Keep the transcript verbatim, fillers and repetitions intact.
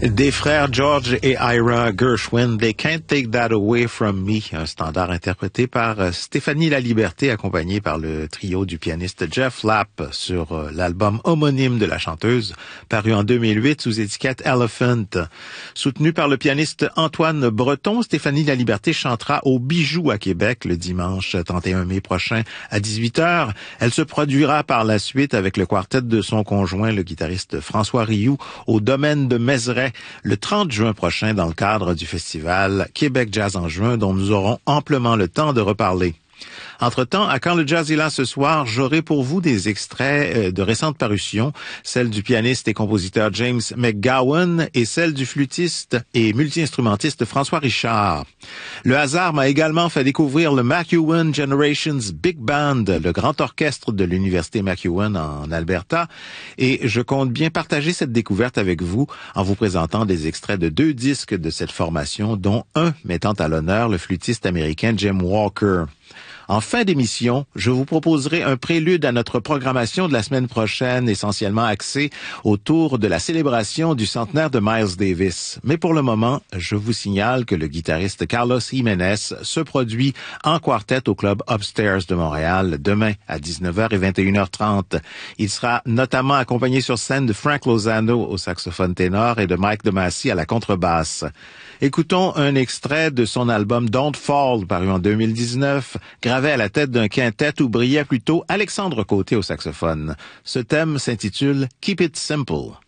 Des frères George et Ira Gershwin, They Can't Take That Away From Me, un standard interprété par Stéphanie Laliberté, accompagnée par le trio du pianiste Jeff Lapp sur l'album homonyme de la chanteuse, paru en deux mille huit sous étiquette Elephant. Soutenue par le pianiste Antoine Breton, Stéphanie Laliberté chantera au Bijou à Québec le dimanche trente et un mai prochain à dix-huit heures. Elle se produira par la suite avec le quartet de son conjoint, le guitariste François Rioux, au domaine de Mézeray le trente juin prochain dans le cadre du festival Québec Jazz en juin dont nous aurons amplement le temps de reparler. Entre-temps, à Quand le jazz est là ce soir, j'aurai pour vous des extraits de récentes parutions, celle du pianiste et compositeur James McGowan et celle du flûtiste et multi-instrumentiste François Richard. Le hasard m'a également fait découvrir le McEwan Generations Big Band, le grand orchestre de l'Université McEwan en Alberta, et je compte bien partager cette découverte avec vous en vous présentant des extraits de deux disques de cette formation, dont un mettant à l'honneur le flûtiste américain Jim Walker. En fin d'émission, je vous proposerai un prélude à notre programmation de la semaine prochaine, essentiellement axée autour de la célébration du centenaire de Miles Davis. Mais pour le moment, je vous signale que le guitariste Carlos Jiménez se produit en quartet au club Upstairs de Montréal demain à dix-neuf heures et vingt et une heures trente. Il sera notamment accompagné sur scène de Frank Lozano au saxophone ténor et de Mike DeMasi à la contrebasse. Écoutons un extrait de son album Don't Fall, paru en deux mille dix-neuf, gravé à la tête d'un quintet où brillait plutôt Alexandre Côté au saxophone. Ce thème s'intitule Keep It Simple.